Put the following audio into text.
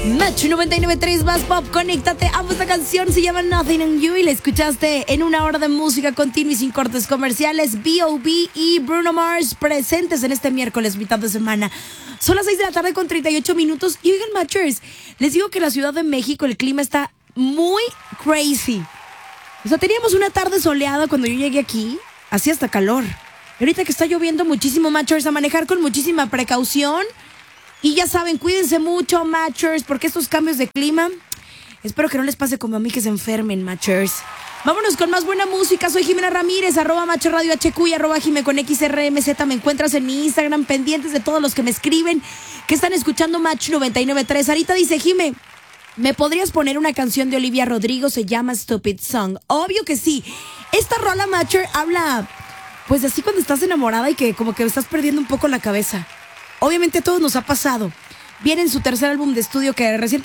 Match 99.3 más pop, conéctate. Amo esta canción, se llama Nothing on You y la escuchaste en una hora de música continua y sin cortes comerciales. B.O.B. y Bruno Mars presentes en este miércoles, mitad de semana. Son las 6 de la tarde con 38 minutos. Y oigan, Matchers, les digo que en la Ciudad de México el clima está muy crazy. O sea, teníamos una tarde soleada cuando yo llegué aquí, hacía hasta calor. Y ahorita que está lloviendo muchísimo, Matchers, a manejar con muchísima precaución. Y ya saben, cuídense mucho, Matchers, porque estos cambios de clima, espero que no les pase como a mí, que se enfermen, Matchers. Vámonos con más buena música. Soy Jimena Ramírez, @Match Radio HQ y @Jime con XRMZ. Me encuentras en mi Instagram, pendientes de todos los que me escriben, que están escuchando Match 99.3. Ahorita dice Jime, ¿me podrías poner una canción de Olivia Rodrigo? Se llama Stupid Song. Obvio que sí. Esta rola, Matcher, habla, pues así cuando estás enamorada y que como que estás perdiendo un poco la cabeza. Obviamente a todos nos ha pasado. Viene en su tercer álbum de estudio que recientemente